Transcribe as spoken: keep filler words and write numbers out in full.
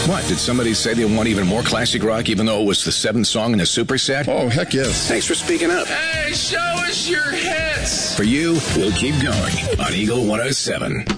What, did somebody say they want even more classic rock even though it was the seventh song in a superset? Oh, heck yes. Thanks for speaking up. Hey, show us your hits. For you, we'll keep going on Eagle one oh seven.